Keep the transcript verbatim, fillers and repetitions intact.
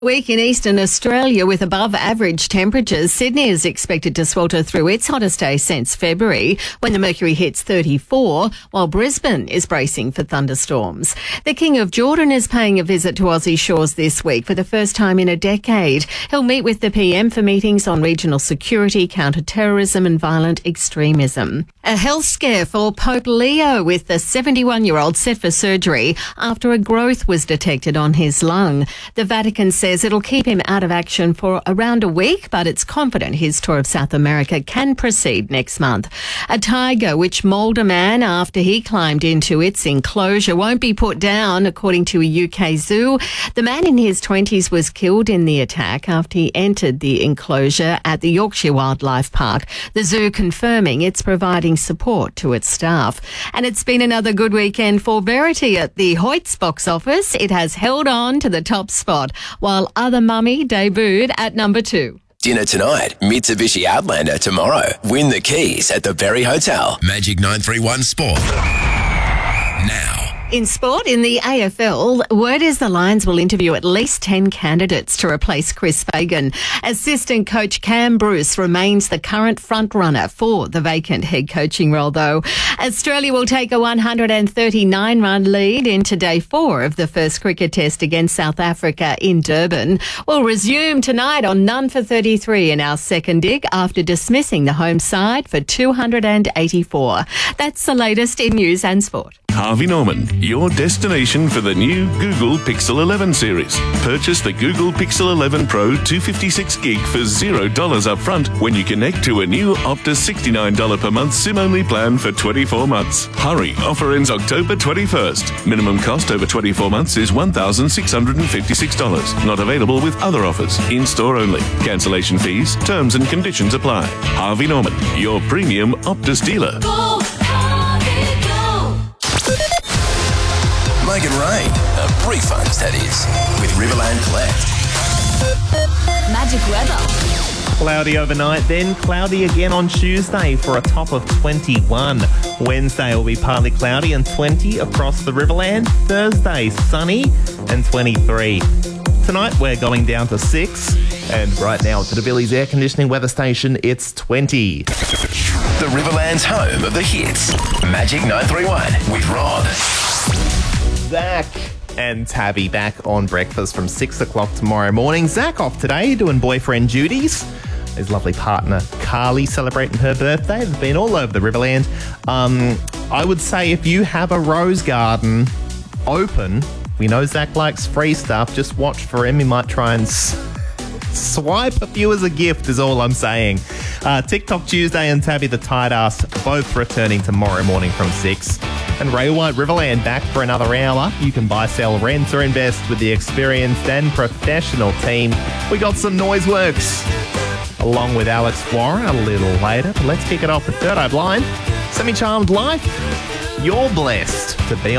Week in eastern Australia with above average temperatures. Sydney is expected to swelter through its hottest day since February when the mercury hits thirty-four, while Brisbane is bracing for thunderstorms. The King of Jordan is paying a visit to Aussie shores this week for the first time in a decade. He'll meet with the P M for meetings on regional security, counter-terrorism and violent extremism. A health scare for Pope Leo, with the seventy-one-year-old set for surgery after a growth was detected on his lung. The Vatican says it'll keep him out of action for around a week, but it's confident his tour of South America can proceed next month. A tiger which mauled a man after he climbed into its enclosure won't be put down, according to a U K zoo. The man in his twenties was killed in the attack after he entered the enclosure at the Yorkshire Wildlife Park. The zoo confirming it's providing support to its staff. And it's been another good weekend for Verity at the Hoyts box office. It has held on to the top spot, while Other Mummy debuted at number two. Dinner tonight, Mitsubishi Outlander tomorrow. Win the keys at the Berry Hotel. Magic nine three one Sport. Now. In sport, in the A F L, word is the Lions will interview at least ten candidates to replace Chris Fagan. Assistant coach Cam Bruce remains the current front-runner for the vacant head coaching role, though. Australia will take a one hundred thirty-nine run lead into day four of the first cricket test against South Africa in Durban. We'll resume tonight on None for thirty-three in our second dig after dismissing the home side for two hundred eighty-four. That's the latest in news and sport. Harvey Norman, your destination for the new Google Pixel eleven series. Purchase the Google Pixel eleven Pro two fifty-six gig for zero dollars up front when you connect to a new Optus sixty-nine dollars per month SIM-only plan for twenty-four months. Hurry, offer ends October twenty-first. Minimum cost over twenty-four months is one thousand six hundred fifty-six dollars. Not available with other offers. In-store only. Cancellation fees, terms and conditions apply. Harvey Norman, your premium Optus dealer. Go, Harvey, go. Make it rain. A refunds, that is. With Riverland Collect. Magic weather. Cloudy overnight, then cloudy again on Tuesday for a top of twenty-one. Wednesday will be partly cloudy and twenty across the Riverland. Thursday, sunny and twenty-three. Tonight, we're going down to six. And right now, to the Billy's air conditioning weather station, it's twenty. The Riverland's home of the hits. Magic nine three one with Rod. Zach and Tabby back on breakfast from six o'clock tomorrow morning. Zach off today doing boyfriend duties. His lovely partner Carly celebrating her birthday. They've been all over the Riverland. Um, I would say if you have a rose garden open, we know Zach likes free stuff. Just watch for him. He might try and s- swipe a few as a gift is all I'm saying. Uh, TikTok Tuesday and Tabby the Tight Ass both returning tomorrow morning from six. And Ray White Riverland back for another hour. You can buy, sell, rent or invest with the experienced and professional team. We got some noise works along with Alex Warren a little later. But let's kick it off with Third Eye Blind. Semi-Charmed Life. You're blessed to be on